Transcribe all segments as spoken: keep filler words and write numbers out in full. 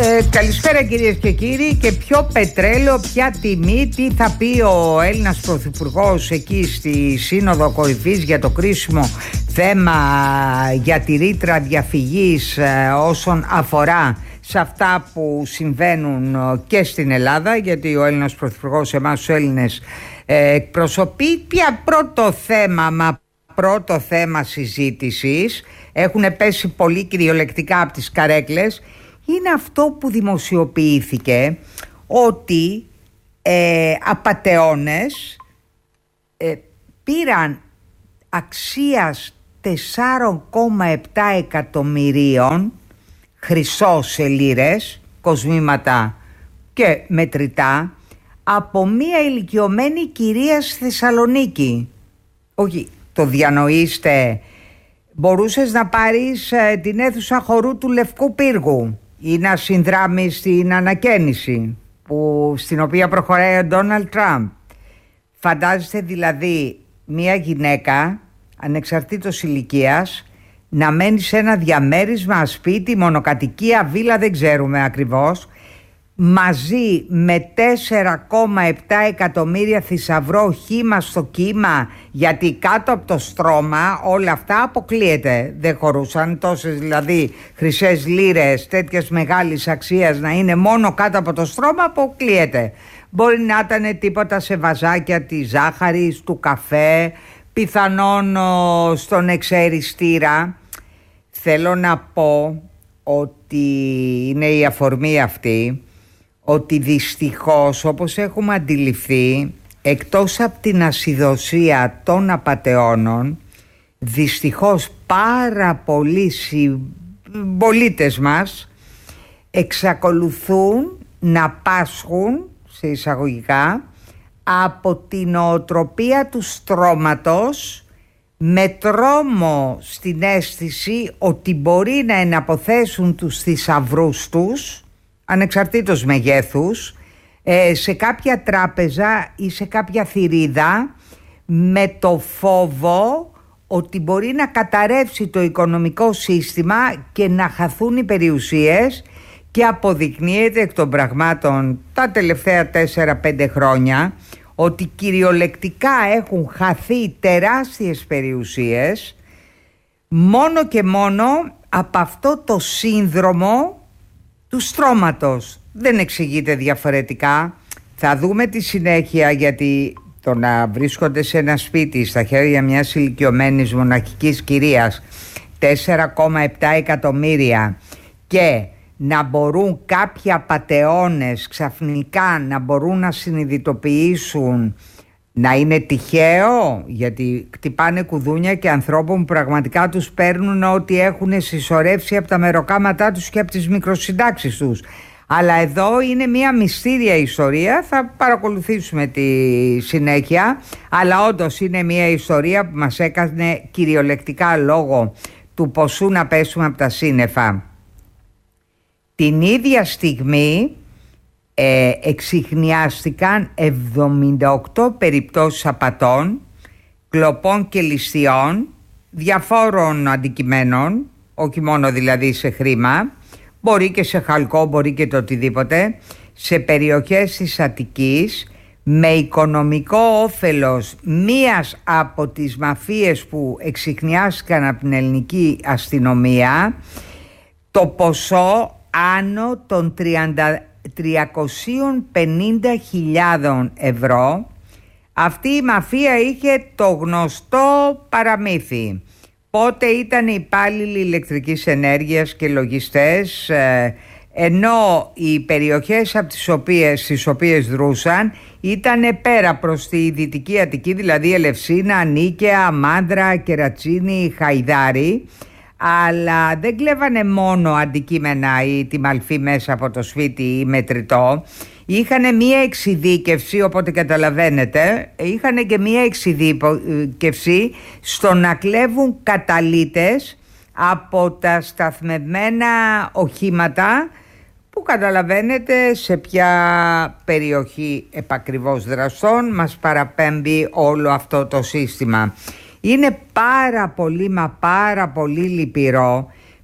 Ε, καλησπέρα κυρίες και κύριοι. Και ποιο πετρέλαιο, ποια τιμή, τι θα πει ο Έλληνας Πρωθυπουργός εκεί στη Σύνοδο Κορυφής για το κρίσιμο θέμα για τη ρήτρα διαφυγής ε, όσον αφορά σε αυτά που συμβαίνουν και στην Ελλάδα, γιατί ο Έλληνας Πρωθυπουργός εμάς τους Έλληνες ε, εκπροσωπεί. Ποια πρώτο θέμα, μα πρώτο θέμα συζήτησης, έχουν πέσει πολύ κυριολεκτικά από τις καρέκλες, είναι αυτό που δημοσιοποιήθηκε, ότι ε, απατεώνες ε, πήραν αξίας τέσσερα κόμμα επτά εκατομμυρίων χρυσό σε λίρες, κοσμήματα και μετρητά, από μία ηλικιωμένη κυρία στη Θεσσαλονίκη. Όχι, το διανοείστε, μπορούσες να πάρεις ε, την αίθουσα χορού του Λευκού Πύργου ή να συνδράμεις στην ανακαίνιση που, στην οποία προχωράει ο Ντόναλντ Τραμπ. Φαντάζεστε δηλαδή μία γυναίκα ανεξαρτήτως ηλικίας να μένει σε ένα διαμέρισμα, σπίτι, μονοκατοικία, βίλα, δεν ξέρουμε ακριβώς, μαζί με τέσσερα κόμμα επτά εκατομμύρια θησαυρό χύμα στο κύμα, γιατί κάτω από το στρώμα όλα αυτά αποκλείεται. Δεν χωρούσαν τόσες δηλαδή χρυσές λίρες τέτοιες μεγάλης αξίας να είναι μόνο κάτω από το στρώμα, αποκλείεται. Μπορεί να ήταν τίποτα σε βαζάκια της ζάχαρης, του καφέ, πιθανόν στον εξαεριστήρα. Θέλω να πω ότι είναι η αφορμή αυτή, ότι δυστυχώς, όπως έχουμε αντιληφθεί, εκτός από την ασυδοσία των απατεώνων, δυστυχώς πάρα πολλοί συμπολίτες μας εξακολουθούν να πάσχουν, σε εισαγωγικά, από την νοοτροπία του στρώματος, με τρόμο στην αίσθηση ότι μπορεί να εναποθέσουν τους θησαυρούς τους, ανεξαρτήτως μεγέθους, σε κάποια τράπεζα ή σε κάποια θηρίδα, με το φόβο ότι μπορεί να καταρρεύσει το οικονομικό σύστημα και να χαθούν οι περιουσίες. Και αποδεικνύεται εκ των πραγμάτων τα τελευταία τέσσερα πέντε χρόνια ότι κυριολεκτικά έχουν χαθεί τεράστιες περιουσίες μόνο και μόνο από αυτό το σύνδρομο του στρώματος. Δεν εξηγείται διαφορετικά. Θα δούμε τη συνέχεια, γιατί το να βρίσκονται σε ένα σπίτι στα χέρια μιας ηλικιωμένης μοναχικής κυρίας τέσσερα κόμμα επτά εκατομμύρια και να μπορούν κάποιοι απατεώνες ξαφνικά να μπορούν να συνειδητοποιήσουν, να είναι τυχαίο, γιατί χτυπάνε κουδούνια και ανθρώπων που πραγματικά τους παίρνουν ό,τι έχουν συσσωρεύσει από τα μεροκάματά τους και από τις μικροσυντάξεις τους. Αλλά εδώ είναι μια μυστήρια ιστορία, θα παρακολουθήσουμε τη συνέχεια, αλλά όντως είναι μια ιστορία που μας έκανε κυριολεκτικά λόγω του ποσού να πέσουμε από τα σύννεφα. Την ίδια στιγμή ε, εξιχνιάστηκαν εβδομήντα οκτώ περιπτώσεις απατών, κλοπών και ληστειών διαφόρων αντικειμένων, όχι μόνο δηλαδή σε χρήμα, μπορεί και σε χαλκό, μπορεί και το οτιδήποτε, σε περιοχές της Αττικής, με οικονομικό όφελος μίας από τις μαφίες που εξιχνιάστηκαν από την ελληνική αστυνομία. Το ποσό άνω των τριακόσιες πενήντα χιλιάδες ευρώ. Αυτή η μαφία είχε το γνωστό παραμύθι. Πότε ήταν οι υπάλληλοι ηλεκτρικής ενέργειας και λογιστές, ενώ οι περιοχές από τις οποίες, τις οποίες δρούσαν ήταν πέρα προς τη Δυτική Αττική, δηλαδή Ελευσίνα, Νίκαια, Μάνδρα, Κερατσίνη, Χαϊδάρη. Αλλά δεν κλέβανε μόνο αντικείμενα ή τη μαλφή μέσα από το σπίτι ή μετρητό. Είχαν μία εξειδίκευση, οπότε καταλαβαίνετε, είχαν και μία εξειδίκευση στο να κλέβουν καταλύτες από τα σταθμευμένα οχήματα, που καταλαβαίνετε σε ποια περιοχή επακριβώς δραστών μας παραπέμπει όλο αυτό το σύστημα. Είναι πάρα πολύ μα πάρα πολύ λυπηρό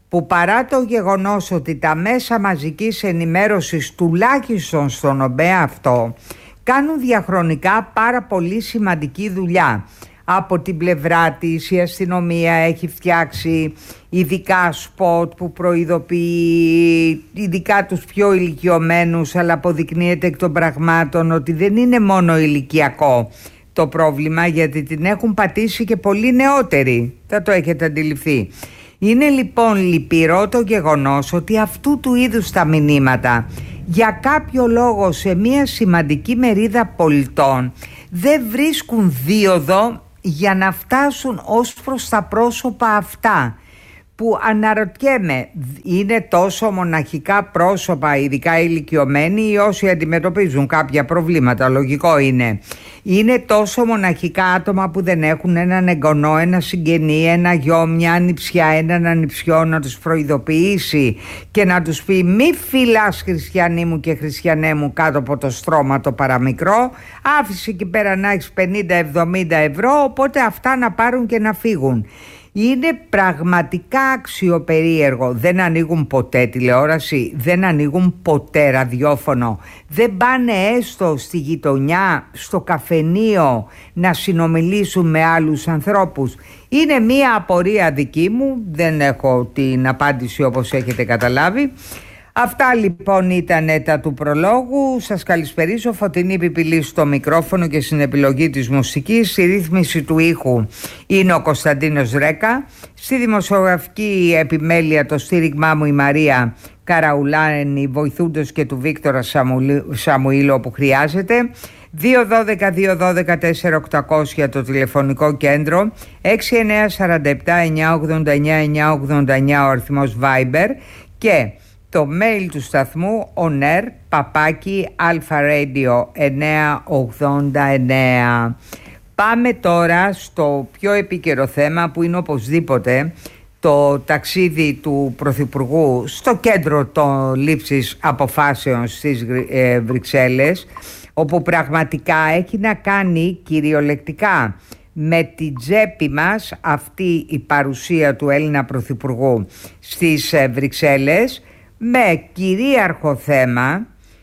που παρά το γεγονός ότι τα μέσα μαζικής ενημέρωσης τουλάχιστον στον τομέα αυτό κάνουν διαχρονικά πάρα πολύ σημαντική δουλειά. Από την πλευρά της η αστυνομία έχει φτιάξει ειδικά σποτ που προειδοποιεί ειδικά τους πιο ηλικιωμένους, αλλά αποδεικνύεται εκ των πραγμάτων ότι δεν είναι μόνο ηλικιακό το πρόβλημα, γιατί την έχουν πατήσει και πολύ νεότεροι, θα το έχετε αντιληφθεί. Είναι λοιπόν λυπηρό το γεγονός ότι αυτού του είδους τα μηνύματα για κάποιο λόγο σε μια σημαντική μερίδα πολιτών δεν βρίσκουν δίωδο για να φτάσουν ως προς τα πρόσωπα αυτά, που αναρωτιέμαι, είναι τόσο μοναχικά πρόσωπα, ειδικά ηλικιωμένοι ή όσοι αντιμετωπίζουν κάποια προβλήματα, λογικό είναι. Είναι τόσο μοναχικά άτομα που δεν έχουν έναν εγγονό, ένα συγγενή, ένα γιο, μια ανιψιά, έναν ανιψιό να τους προειδοποιήσει και να τους πει μη φυλάς χριστιανοί μου και χριστιανέ μου κάτω από το στρώμα το παραμικρό, άφησε εκεί πέρα να έχεις πενήντα εβδομήντα ευρώ, οπότε αυτά να πάρουν και να φύγουν. Είναι πραγματικά αξιοπερίεργο. Δεν ανοίγουν ποτέ τηλεόραση, δεν ανοίγουν ποτέ ραδιόφωνο, δεν πάνε έστω στη γειτονιά, στο καφενείο να συνομιλήσουν με άλλους ανθρώπους. Είναι μία απορία δική μου, δεν έχω την απάντηση όπως έχετε καταλάβει. Αυτά λοιπόν ήταν τα του προλόγου. Σας καλησπερίζω. Φωτεινή Πιπηλή στο μικρόφωνο και στην επιλογή της μουσικής. Στη ρύθμιση του ήχου είναι ο Κωνσταντίνος Ρέκα. Στη δημοσιογραφική επιμέλεια το στήριγμά μου η Μαρία Καραουλάνη, βοηθούντος και του Βίκτορα Σαμουήλου όπου χρειάζεται. δύο ένα δύο δύο ένα τέσσερα οκτακόσια το τηλεφωνικό κέντρο, έξι εννιά τέσσερα επτά εννιά ογδόντα εννιά εννιά ογδόντα εννιά ο αριθμός Viber και το mail του σταθμού onair παπάκι alpharadio εννιακόσια ογδόντα εννέα. Πάμε τώρα στο πιο επίκαιρο θέμα που είναι οπωσδήποτε το ταξίδι του Πρωθυπουργού στο κέντρο των λήψης αποφάσεων στις ε, Βρυξέλλες, όπου πραγματικά έχει να κάνει κυριολεκτικά με την τσέπη μας αυτή η παρουσία του Έλληνα Πρωθυπουργού στις ε, Βρυξέλλες, με κυρίαρχο θέμα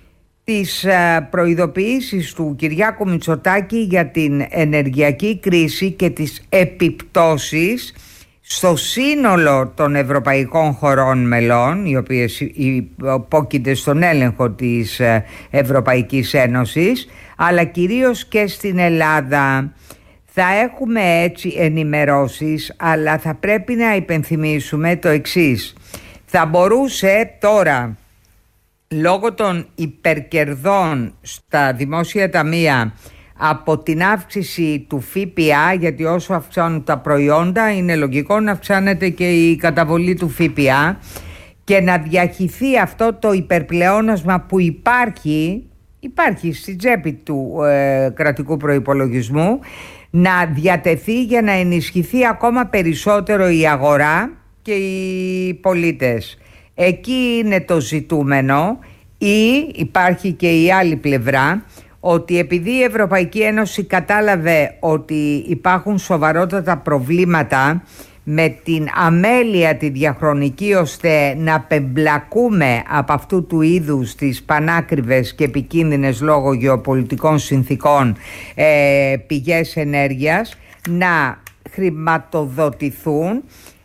τις προειδοποιήσεις του Κυριάκου Μητσοτάκη για την ενεργειακή κρίση και τις επιπτώσεις στο σύνολο των ευρωπαϊκών χωρών μελών, οι οποίες υπόκεινται στον έλεγχο της Ευρωπαϊκής Ένωσης, αλλά κυρίως και στην Ελλάδα. Θα έχουμε έτσι ενημερώσεις, αλλά θα πρέπει να υπενθυμίσουμε το εξής. Θα μπορούσε τώρα, λόγω των υπερκερδών στα δημόσια ταμεία από την αύξηση του ΦΠΑ, γιατί όσο αυξάνουν τα προϊόντα είναι λογικό να αυξάνεται και η καταβολή του ΦΠΑ, και να διαχυθεί αυτό το υπερπλεόνασμα που υπάρχει, υπάρχει στη τσέπη του ε, κρατικού προϋπολογισμού, να διατεθεί για να ενισχυθεί ακόμα περισσότερο η αγορά και οι πολίτες. Εκεί είναι το ζητούμενο. Ή υπάρχει και η άλλη πλευρά, ότι επειδή η Ευρωπαϊκή Ένωση κατάλαβε ότι υπάρχουν σοβαρότατα προβλήματα με την αμέλεια τη διαχρονική, ώστε να πεμπλακούμε από αυτού του είδους τις πανάκριβες και επικίνδυνες λόγω γεωπολιτικών συνθήκων ε, πηγές ενέργειας, να χρηματοδοτηθούν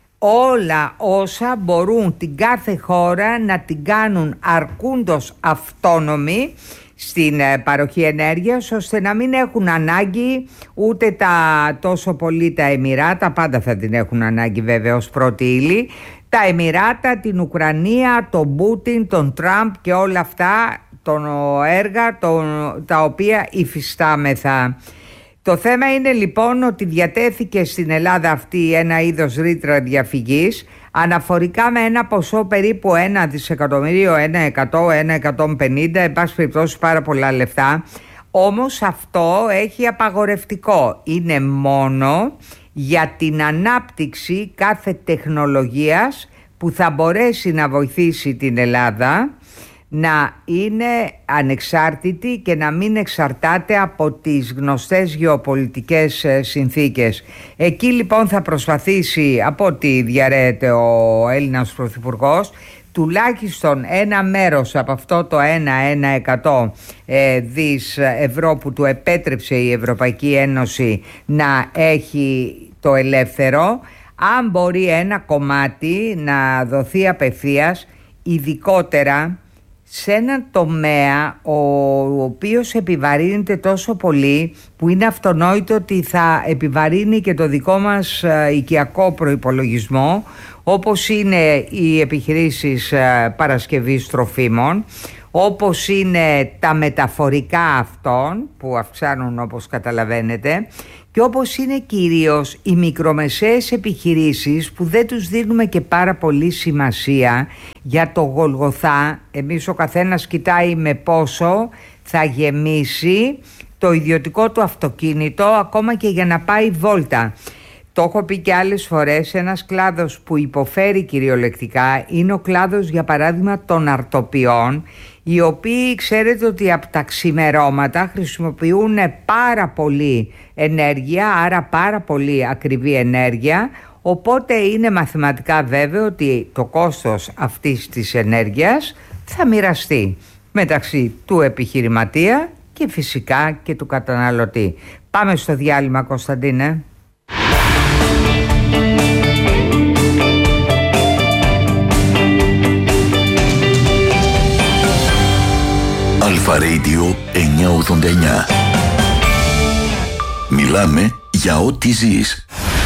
όλα όσα μπορούν την κάθε χώρα να την κάνουν αρκούντος αυτόνομη στην παροχή ενέργειας, ώστε να μην έχουν ανάγκη ούτε τα τόσο πολύ τα Εμιράτα, πάντα θα την έχουν ανάγκη βέβαια ως πρώτη ύλη, τα Εμιράτα, την Ουκρανία, τον Πούτιν, τον Τραμπ και όλα αυτά τον έργα τον, τα οποία υφιστάμεθα. Το θέμα είναι λοιπόν ότι διατέθηκε στην Ελλάδα αυτή ένα είδος ρήτρα διαφυγής αναφορικά με ένα ποσό περίπου ένα δισεκατομμύριο, ένα εκατό, ένα εκατόν πενήντα, εν πάση περιπτώσει πάρα πολλά λεφτά. Όμως αυτό έχει απαγορευτικό. Είναι μόνο για την ανάπτυξη κάθε τεχνολογίας που θα μπορέσει να βοηθήσει την Ελλάδα να είναι ανεξάρτητη και να μην εξαρτάται από τις γνωστές γεωπολιτικές συνθήκες. Εκεί λοιπόν θα προσπαθήσει, από ό,τι διαρρέεται ο Έλληνας Πρωθυπουργός, τουλάχιστον ένα μέρος από αυτό το ένα εκατό δις ευρώ που του επέτρεψε η Ευρωπαϊκή Ένωση να έχει το ελεύθερο, αν μπορεί ένα κομμάτι να δοθεί απευθείας, ειδικότερα σε έναν τομέα ο οποίος επιβαρύνεται τόσο πολύ, που είναι αυτονόητο ότι θα επιβαρύνει και το δικό μας οικιακό προϋπολογισμό, όπως είναι οι επιχειρήσεις παρασκευής τροφίμων, όπως είναι τα μεταφορικά αυτών που αυξάνουν, όπως καταλαβαίνετε, και όπως είναι κυρίως οι μικρομεσαίες επιχειρήσεις που δεν τους δίνουμε και πάρα πολύ σημασία για το Γολγοθά. Εμείς ο καθένας κοιτάει με πόσο θα γεμίσει το ιδιωτικό του αυτοκίνητο, ακόμα και για να πάει βόλτα. Το έχω πει και άλλες φορές, ένας κλάδος που υποφέρει κυριολεκτικά είναι ο κλάδος, για παράδειγμα, των αρτοποιών, οι οποίοι ξέρετε ότι από τα ξημερώματα χρησιμοποιούν πάρα πολύ ενέργεια, άρα πάρα πολύ ακριβή ενέργεια, οπότε είναι μαθηματικά βέβαιο ότι το κόστος αυτής της ενέργειας θα μοιραστεί μεταξύ του επιχειρηματία και φυσικά και του καταναλωτή. Πάμε στο διάλειμμα, Κωνσταντίνε. Αλφα Radio εννιακόσια ογδόντα εννιά. Μιλάμε για ό,τι ζεις.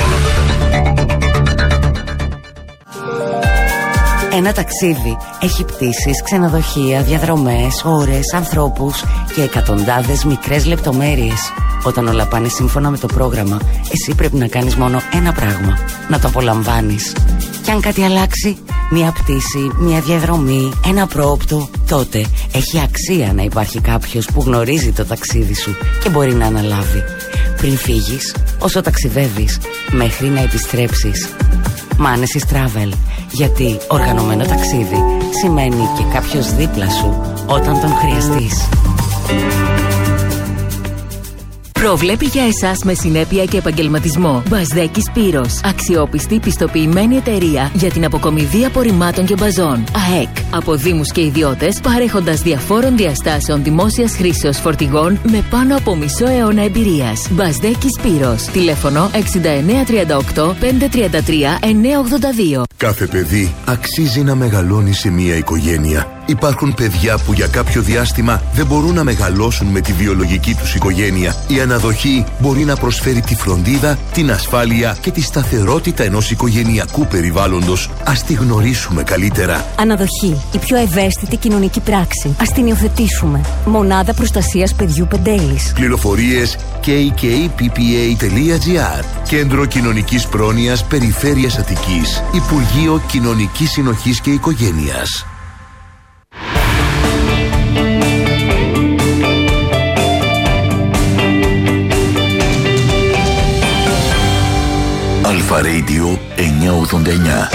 Ένα ταξίδι έχει πτήσεις, ξενοδοχεία, διαδρομές, ώρες, ανθρώπους και εκατοντάδες μικρές λεπτομέρειες. Όταν όλα πάνε σύμφωνα με το πρόγραμμα, εσύ πρέπει να κάνεις μόνο ένα πράγμα: να το απολαμβάνεις. Και αν κάτι αλλάξει, μια πτήση, μια διαδρομή, ένα πρόοπτο, τότε έχει αξία να υπάρχει κάποιος που γνωρίζει το ταξίδι σου και μπορεί να αναλάβει. Πριν φύγεις, όσο ταξιδεύεις, μέχρι να επιστρέψεις. Manesis Travel. Γιατί οργανωμένο ταξίδι σημαίνει και κάποιος δίπλα σου όταν τον χρειαστείς. Προβλέπει για εσάς με συνέπεια και επαγγελματισμό. Μπαζδέκη Σπύρος. Αξιόπιστη πιστοποιημένη εταιρεία για την αποκομιδή απορριμμάτων και μπαζών. ΑΕΚ. Από δήμους και ιδιώτες, παρέχοντας διαφόρων διαστάσεων δημόσιας χρήσεως φορτηγών με πάνω από μισό αιώνα εμπειρίας. Μπαζδέκη Σπύρος. Τηλέφωνο εξήντα εννέα τριάντα οκτώ πεντακόσια τριάντα τρία εννιακόσια ογδόντα δύο. Κάθε παιδί αξίζει να μεγαλώνει σε μια οικογένεια. Υπάρχουν παιδιά που για κάποιο διάστημα δεν μπορούν να μεγαλώσουν με τη βιολογική τους οικογένεια. Η αναδοχή μπορεί να προσφέρει τη φροντίδα, την ασφάλεια και τη σταθερότητα ενός οικογενειακού περιβάλλοντος. Ας τη γνωρίσουμε καλύτερα. Αναδοχή, η πιο ευαίσθητη κοινωνική πράξη. Ας την υιοθετήσουμε. Μονάδα Προστασίας Παιδιού Πεντέλης. Πληροφορίες κέι κέι πι πι έι τελεία τζι άρ. Κέντρο Κοινωνικής Πρόνοιας Περιφέρειας Αττικής. Υπουργείο Κοινωνικής Συνοχής και Οικογένειας. Αλφα Radio εννιακόσια ογδόντα εννιά.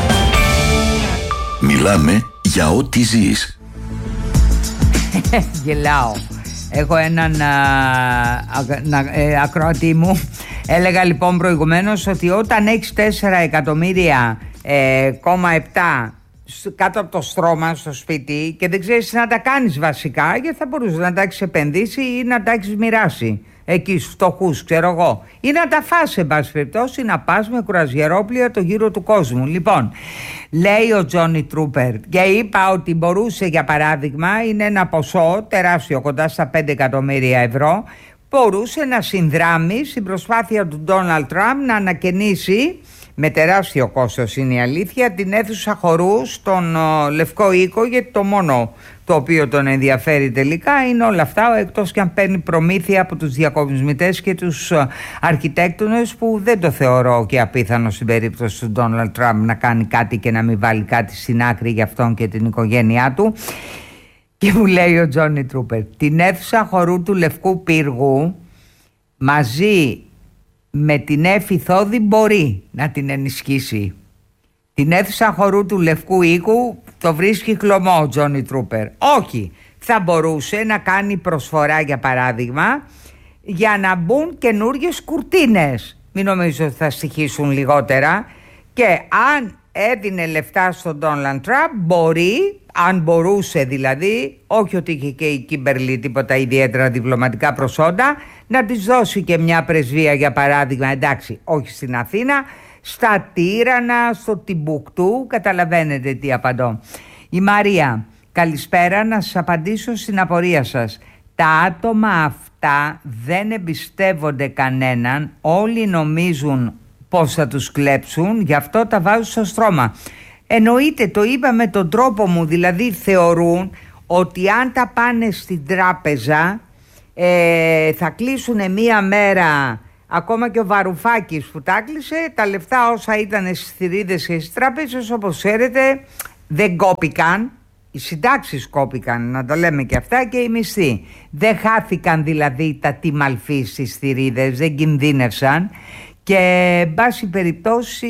Μιλάμε για ό,τι ζεις. Γελάω. Έχω έναν α, α, ε, ακροατή μου. Έλεγα λοιπόν προηγουμένως ότι όταν έχεις τέσσερα εκατομμύρια κόμμα επτά κάτω από το στρώμα στο σπίτι και δεν ξέρεις να τα κάνεις βασικά, γιατί θα μπορούσες να τα έχεις επενδύσει ή να τα έχεις μοιράσει εκεί στους φτωχούς, ξέρω εγώ, ή να τα φας, εν πάση περιπτώσει, να πας με κουραζιερόπλια το γύρο του κόσμου. Λοιπόν, λέει ο Τζόνι Τρούπερ, και είπα ότι μπορούσε, για παράδειγμα, είναι ένα ποσό τεράστιο, κοντά στα πέντε εκατομμύρια ευρώ, μπορούσε να συνδράμει στην προσπάθεια του Ντόναλντ Τραμπ να ανακαινήσει, με τεράστιο κόστος είναι η αλήθεια, την αίθουσα χορού στον uh, Λευκό Οίκο, γιατί το μόνο το οποίο τον ενδιαφέρει τελικά είναι όλα αυτά, εκτός και αν παίρνει προμήθεια από τους διακομισμητές και τους uh, αρχιτέκτονες, που δεν το θεωρώ και απίθανο στην περίπτωση του Ντόναλντ Τραμπ να κάνει κάτι και να μην βάλει κάτι στην άκρη για αυτόν και την οικογένειά του. Και μου λέει ο Τζόνι Τρούπερ, την αίθουσα χορού του Λευκού Πύργου μαζί με την Έφη Θόδη μπορεί να την ενισχύσει. Την αίθουσα χορού του Λευκού Οίκου Το βρίσκει χλωμό ο Τζόνι Τρούπερ. Όχι, θα μπορούσε να κάνει προσφορά, για παράδειγμα, για να μπουν καινούργιες κουρτίνες. Μην νομίζω ότι θα στοιχήσουν λιγότερα. Και αν έδινε λεφτά στον Ντόναλντ Τραμπ, μπορεί, αν μπορούσε δηλαδή, όχι ότι είχε και η Κίμπερλι τίποτα ιδιαίτερα διπλωματικά προσόντα, να της δώσει και μια πρεσβεία, για παράδειγμα, εντάξει, όχι στην Αθήνα, στα Τύρανα, στο Τιμπουκτού. Καταλαβαίνετε τι απαντώ. Η Μαρία, καλησπέρα, να σας απαντήσω στην απορία σας. Τα άτομα αυτά δεν εμπιστεύονται κανέναν, όλοι νομίζουν πως θα τους κλέψουν, γι' αυτό τα βάζουν στο στρώμα. Εννοείται, το είπα με τον τρόπο μου, δηλαδή θεωρούν ότι αν τα πάνε στην τράπεζα ε, θα κλείσουν μία μέρα. Ακόμα και ο Βαρουφάκης που τα κλείσε, τα λεφτά όσα ήταν στις θηρίδες και στις τράπεζες, όπως ξέρετε, δεν κόπηκαν. Οι συντάξεις κόπηκαν, να τα λέμε και αυτά, και οι μισθοί. Δεν χάθηκαν δηλαδή τα τιμαλφή στις θηρίδες, δεν κινδύνευσαν. Και εν πάση περιπτώσει,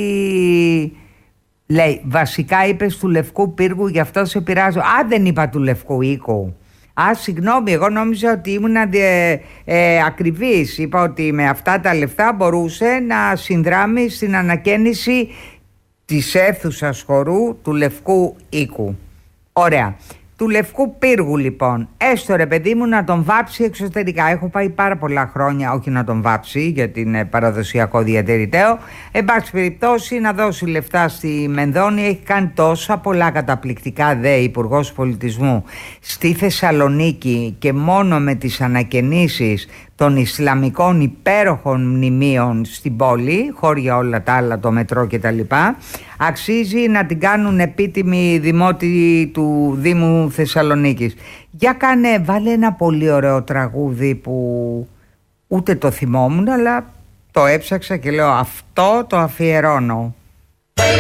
λέει, βασικά είπες του Λευκού Πύργου, γι' αυτό σε πειράζω. Α, δεν είπα του Λευκού Οίκου. Α, συγγνώμη, εγώ νόμιζα ότι ήμουν ε, ε, ακριβής. Είπα ότι με αυτά τα λεφτά μπορούσε να συνδράμει στην ανακαίνιση της αίθουσας χορού του Λευκού Οίκου. Ωραία. Του Λευκού Πύργου λοιπόν, έστω ρε παιδί μου να τον βάψει εξωτερικά. Έχω πάει πάρα πολλά χρόνια, όχι να τον βάψει γιατί είναι παραδοσιακό διατηρηταίο. Εν πάση περιπτώσει να δώσει λεφτά στη Μενδώνη. Έχει κάνει τόσα πολλά καταπληκτικά δε Υπουργός Πολιτισμού στη Θεσσαλονίκη, και μόνο με τις ανακαινήσεις των Ισλαμικών υπέροχων μνημείων στην πόλη, χώρια όλα τα άλλα, το μετρό και τα λοιπά, αξίζει να την κάνουν επίτιμη δημότη του Δήμου Θεσσαλονίκης. Για κάνε, βάλε ένα πολύ ωραίο τραγούδι που ούτε το θυμόμουν, αλλά το έψαξα και λέω αυτό το αφιερώνω.